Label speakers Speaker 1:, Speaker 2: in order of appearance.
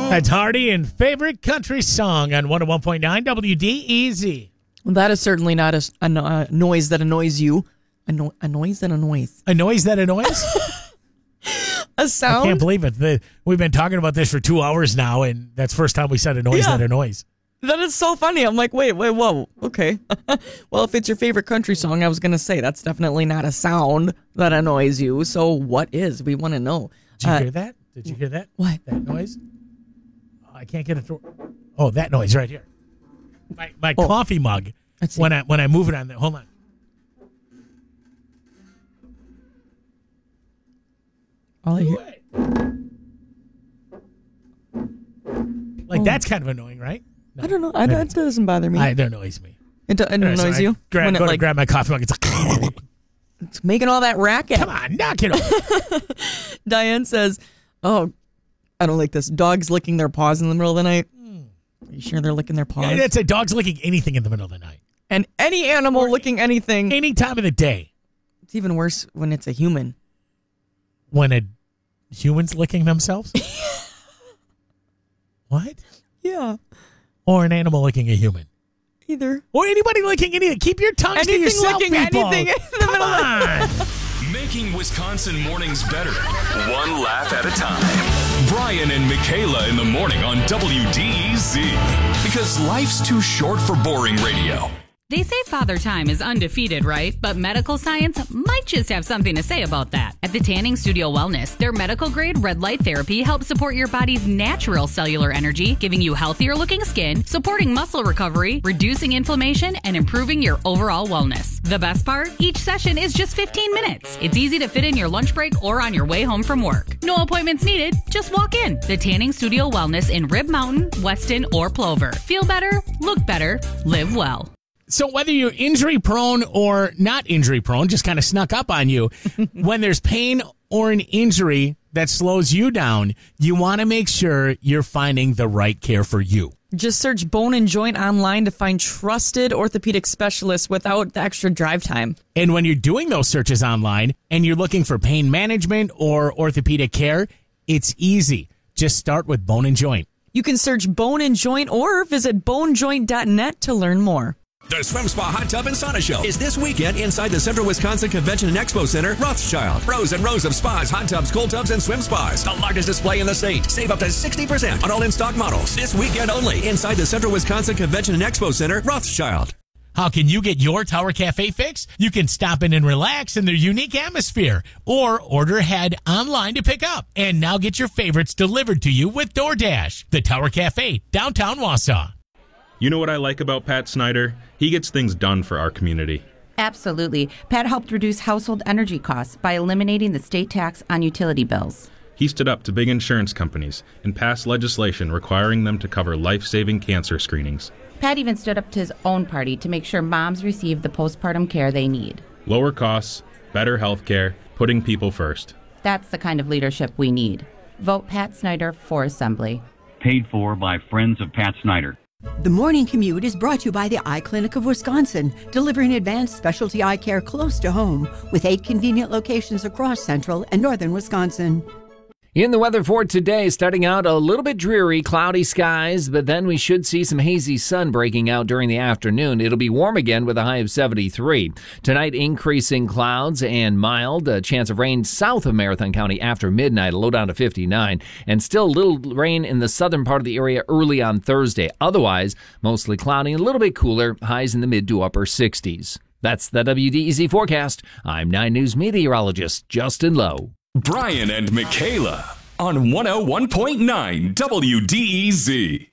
Speaker 1: That's Hardy and favorite country song on 101.9 WDEZ.
Speaker 2: Well, that is certainly not a noise that annoys you. A noise that annoys.
Speaker 1: A noise that annoys?
Speaker 2: A sound?
Speaker 1: I can't believe it. We've been talking about this for 2 hours now, and that's the first time we said a noise that annoys.
Speaker 2: That is so funny. I'm like, wait, whoa, okay. Well, if it's your favorite country song, I was going to say that's definitely not a sound that annoys you. So what is? We want to know.
Speaker 1: Did you hear that? Did you hear that?
Speaker 2: What?
Speaker 1: That noise? Oh, I can't get it to... Oh, that noise right here. My coffee mug. When I move it on there. Hold on.
Speaker 2: All I hear...
Speaker 1: That's kind of annoying, right? No,
Speaker 2: I don't know. That doesn't bother me.
Speaker 1: It annoys me.
Speaker 2: It annoys you?
Speaker 1: Grab my coffee mug. It's like...
Speaker 2: It's making all that racket.
Speaker 1: Come on, knock it off.
Speaker 2: Diane says, oh, I don't like this. Dogs licking their paws in the middle of the night. Are you sure they're licking their paws?
Speaker 1: Yeah, that's a dog's licking anything in the middle of the night.
Speaker 2: And any animal licking anything.
Speaker 1: Any time of the day.
Speaker 2: It's even worse when it's a human.
Speaker 1: When a human's licking themselves? What?
Speaker 2: Yeah.
Speaker 1: Or an animal licking a human?
Speaker 2: Either.
Speaker 1: Or anybody licking anything. Keep your tongues to yourself,
Speaker 2: licking
Speaker 1: people.
Speaker 2: Anything in the middle
Speaker 3: of Making Wisconsin mornings better, one laugh at a time. Brian and Michaela in the morning on WDEZ. Because life's too short for boring radio.
Speaker 4: They say Father Time is undefeated, right? But medical science might just have something to say about that. At the Tanning Studio Wellness, their medical-grade red light therapy helps support your body's natural cellular energy, giving you healthier-looking skin, supporting muscle recovery, reducing inflammation, and improving your overall wellness. The best part? Each session is just 15 minutes. It's easy to fit in your lunch break or on your way home from work. No appointments needed. Just walk in. The Tanning Studio Wellness in Rib Mountain, Weston, or Plover. Feel better, look better, live well.
Speaker 1: So whether you're injury prone or not injury prone, just kind of snuck up on you, when there's pain or an injury that slows you down, you want to make sure you're finding the right care for you.
Speaker 2: Just search Bone and Joint online to find trusted orthopedic specialists without the extra drive time.
Speaker 1: And when you're doing those searches online and you're looking for pain management or orthopedic care, it's easy. Just start with Bone and Joint.
Speaker 2: You can search Bone and Joint or visit bonejoint.net to learn more.
Speaker 5: The Swim Spa Hot Tub and Sauna Show is this weekend inside the Central Wisconsin Convention and Expo Center, Rothschild. Rows and rows of spas, hot tubs, cold tubs, and swim spas. The largest display in the state. Save up to 60% on all in-stock models. This weekend only inside the Central Wisconsin Convention and Expo Center, Rothschild.
Speaker 1: How can you get your Tower Cafe fix? You can stop in and relax in their unique atmosphere or order ahead online to pick up. And now get your favorites delivered to you with DoorDash. The Tower Cafe, downtown Wausau.
Speaker 6: You know what I like about Pat Snyder? He gets things done for our community.
Speaker 7: Absolutely. Pat helped reduce household energy costs by eliminating the state tax on utility bills.
Speaker 6: He stood up to big insurance companies and passed legislation requiring them to cover life-saving cancer screenings.
Speaker 7: Pat even stood up to his own party to make sure moms receive the postpartum care they need.
Speaker 6: Lower costs, better health care, putting people first.
Speaker 7: That's the kind of leadership we need. Vote Pat Snyder for Assembly.
Speaker 8: Paid for by Friends of Pat Snyder.
Speaker 9: The Morning Commute is brought to you by the Eye Clinic of Wisconsin, delivering advanced specialty eye care close to home with 8 convenient locations across central and northern Wisconsin.
Speaker 10: In the weather for today, starting out a little bit dreary, cloudy skies, but then we should see some hazy sun breaking out during the afternoon. It'll be warm again with a high of 73. Tonight, increasing clouds and mild. A chance of rain south of Marathon County after midnight, a low down to 59. And still little rain in the southern part of the area early on Thursday. Otherwise, mostly cloudy and a little bit cooler, highs in the mid to upper 60s. That's the WDEZ forecast. I'm 9 News meteorologist Justin Lowe.
Speaker 3: Brian and Michaela on 101.9 WDEZ.